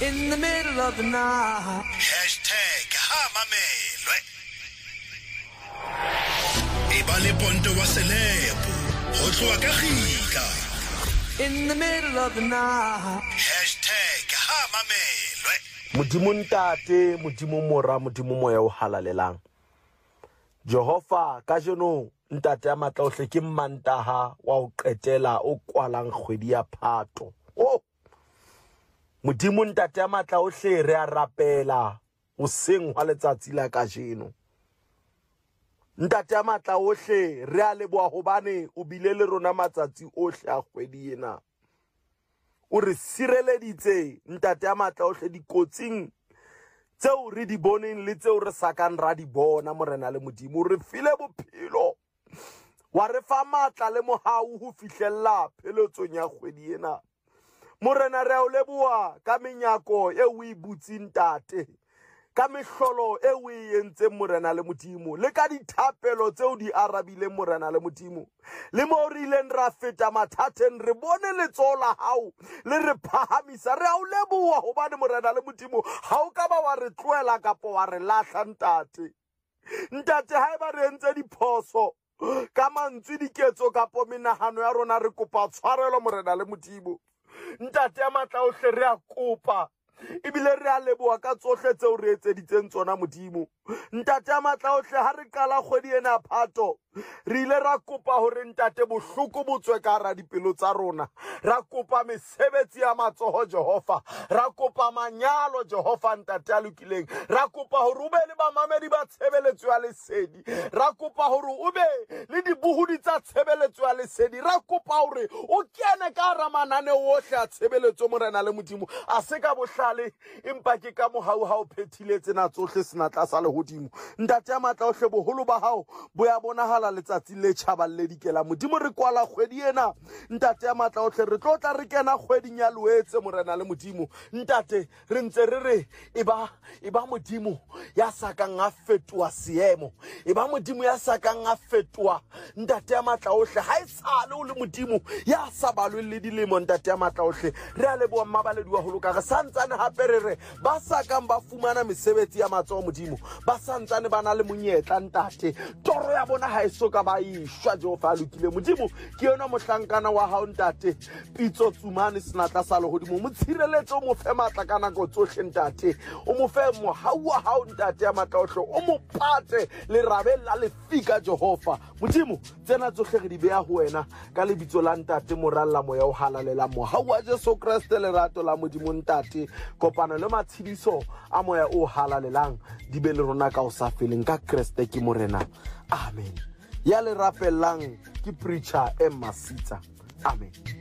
in the middle of the night. #hamamelwe eba le ponto wa selebo go tloa ka gika In the middle of the night. #hamamelwe modimo ntate modimo mora modimo moya o halalelang Jehova ka jeno ntate ya matla ohle ke Mantaha wa o qetela o kwalang kgwedi ya Phato modimo ntate ya matla ohle re a rapela o seng wa letsatsi la ka jeno ntate ya matla ohle re a leboa hobane o bile le rona matsatsi ohle a kgwedi ena o re sireleditse ntate ya matla ohle dikotsing tseo re di boneng le tseo re sakang ra di bona morena le modimo re file bophelo wa re fa matla le mohau ho fihlella pheletsong ya kgwedi ena morena re o leboa ka menyako e o e butsing tate ka mehlolo e o e entseng morena le modimo le ka dithapelo tseo di arabile morena le modimo le mo re ileng ra feta mathateng re bone letsoho la hao le re phahamisa re a o leboa hobane morena le modimo ha o ka ba wa re tloela kapa wa re lahla ntate haeba re entse diphoso ka mantswe diketso kapa menahano ya rona re kopa tshwarelo morena le modimo ntate ya matla ohle re a kopa ebile re a leboa ka tsohle tseo re etseditseng tsona modimo ntate ya matla ohle ha re qala kgwedi ena ya Phato re ile ra kopa hore ntate bohloko botswe ka hara dipelo tsa rona ra kopa mesebetsi ya matsoho Jehova ra kopa manyalo Jehova ntate ya lokileng ra kopa hore o be le bamamedi ba tshebeletso ya lesedi ra kopa hore o be le dibuhudi tsa tshebeletso ya lesedi ra kopa hore o kene ka hara mananeo ohle a tshebeletso morena le modimo a se ka bohlale empa ke ka mohau ha o phethile tsena tsohle senatla sa lehodimo ntate ya matla ohle boholo ba hao bo ya bonahala letsatsi le tjhaballedikela modimo re kwala kgwedi ena ntate ya matla ohle re tlotla re kena kgweding ya Loetse morena le modimo ntate re ntse re re eba modimo ya sakang a fetoa seemo eba modimo ya sakang a fetoa ntate ya matla ohle ha isale o le modimo ya sa balwe le dilemo ntate ya matla ohle re a leboa mmabaledi wa holo ka re santsane hape re ba sakang ba fumana mesebetsi ya matsoho modimo ba santsane ba na le monyetla ntate toro ya bona ha isoka ba ishwa Jehova a lokile modimo ke yona mohlankana wa hao ntate pitso tsumane senatla sa lehodimo mo tshireletse o mo fe matla ka nako tsohle ntate o mo fe mohau wa hao ntate ya matla ohle o mo pate le rabella le fika Jehova modimo tsena tsohle re di beha ho wena ka lebitso la ntate moralla moya o halalela mohau wa Jesu Kriste le rato la modimo ntate kopano le matshidiso a moya o halalelang di be le rona ka o sa feleng ka Kriste ke morena amen ya le rapellang ke preacher Emma Sitsa amen